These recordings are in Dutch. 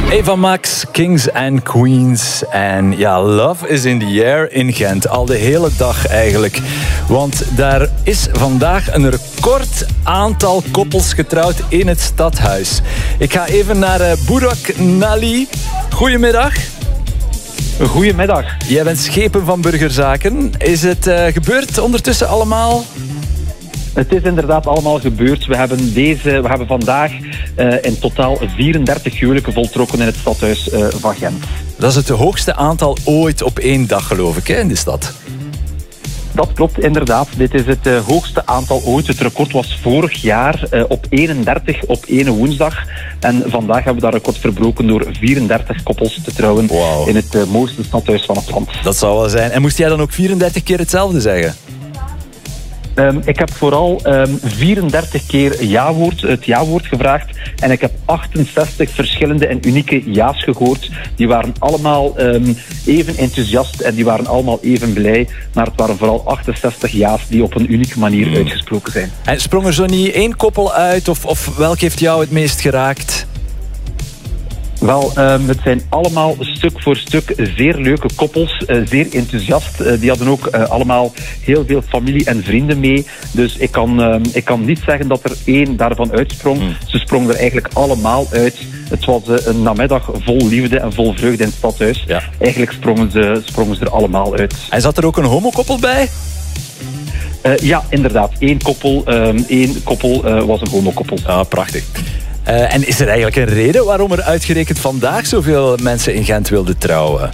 Eva Max, Kings and Queens. En ja, love is in the air in Gent. Al de hele dag eigenlijk. Want daar is vandaag een record aantal koppels getrouwd in het stadhuis. Ik ga even naar Burak Nali. Goedemiddag. Goedemiddag. Jij bent schepen van Burgerzaken. Is het gebeurd ondertussen allemaal? Het is inderdaad allemaal gebeurd. We hebben vandaag in totaal 34 huwelijken voltrokken in het stadhuis van Gent. Dat is het hoogste aantal ooit op één dag, geloof ik, hè, in de stad. Dat klopt, inderdaad. Dit is het hoogste aantal ooit. Het record was vorig jaar op 31 op één woensdag. En vandaag hebben we dat record verbroken door 34 koppels te trouwen in het mooiste stadhuis van het land. Dat zou wel zijn. En moest jij dan ook 34 keer hetzelfde zeggen? Ik heb vooral 34 keer het ja-woord gevraagd. En ik heb 68 verschillende en unieke ja's gehoord. Die waren allemaal even enthousiast en die waren allemaal even blij. Maar het waren vooral 68 ja's die op een unieke manier uitgesproken zijn. En sprong er zo niet één koppel uit? Of welk heeft jou het meest geraakt? Wel, het zijn allemaal stuk voor stuk zeer leuke koppels, zeer enthousiast. Die hadden ook allemaal heel veel familie en vrienden mee. Dus ik kan niet zeggen dat er één daarvan uitsprong. Ze sprongen er eigenlijk allemaal uit. Het was een namiddag vol liefde en vol vreugde in het stadhuis. Ja. Eigenlijk sprongen ze er allemaal uit. En zat er ook een homokoppel bij? Ja, inderdaad. Eén koppel was een homokoppel. Ah, prachtig. En is er eigenlijk een reden waarom er uitgerekend vandaag zoveel mensen in Gent wilden trouwen?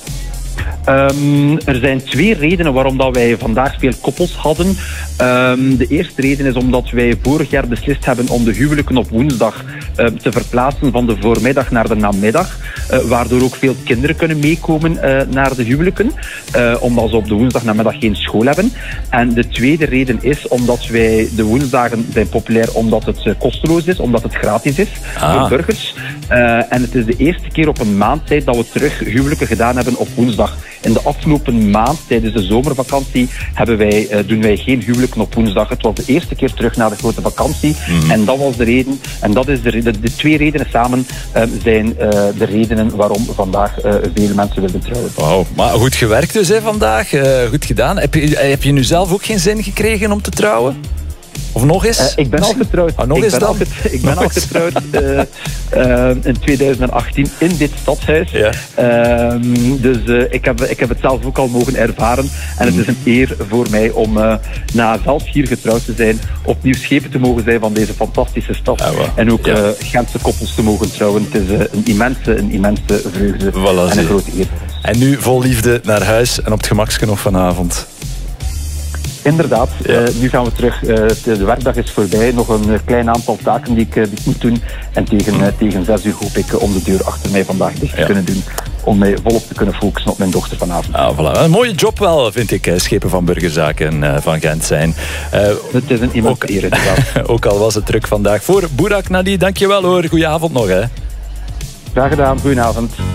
Er zijn twee redenen waarom dat wij vandaag veel koppels hadden. De eerste reden is omdat wij vorig jaar beslist hebben om de huwelijken op woensdag te verplaatsen van de voormiddag naar de namiddag. Waardoor ook veel kinderen kunnen meekomen naar de huwelijken. Omdat ze op de woensdagnamiddag geen school hebben. En de tweede reden is omdat wij de woensdagen zijn populair omdat het kosteloos is, omdat het gratis is voor burgers. En het is de eerste keer op een maand tijd dat we terug huwelijken gedaan hebben op woensdag. In de afgelopen maand, tijdens de zomervakantie, doen wij geen huwelijken op woensdag. Het was de eerste keer terug na de grote vakantie. En dat was de reden. En dat is de twee redenen samen zijn de redenen waarom vandaag veel mensen willen trouwen. Wauw, maar goed gewerkt dus hè, vandaag. Goed gedaan. Heb je nu zelf ook geen zin gekregen om te trouwen? Of nog eens? Ik ben al getrouwd. Ik ben al getrouwd in 2018 in dit stadhuis. Ja. Dus ik heb het zelf ook al mogen ervaren. En het is een eer voor mij om na zelf hier getrouwd te zijn, opnieuw schepen te mogen zijn van deze fantastische stad. En ook Gentse koppels te mogen trouwen. Het is een immense vreugde en een grote eer. En nu vol liefde naar huis en op het gemakske nog vanavond. Inderdaad, nu gaan we terug. De werkdag is voorbij. Nog een klein aantal taken die ik moet doen. En tegen 6 uur hoop ik om de deur achter mij vandaag dicht te kunnen doen. Om mij volop te kunnen focussen op mijn dochter vanavond. Ah, voilà. Een mooie job wel, vind ik, schepen van Burgerzaken van Gent zijn. Het is een immense eer, inderdaad. Ook al was het druk vandaag. Voor Burak Nali, dankjewel hoor. Goedenavond nog. Hè. Graag gedaan, goedenavond.